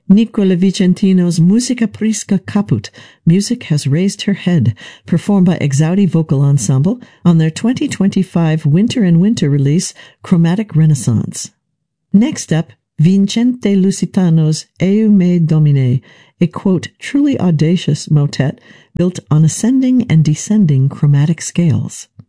Nicola Vicentino's Musica Prisca Caput, Music Has Raised Her Head, performed by Exaudi Vocal Ensemble on their 2025 Winter and Winter release, Chromatic Renaissance. Next up, Vincente Lusitano's Eu me Domine, a quote, truly audacious motet built on ascending and descending chromatic scales.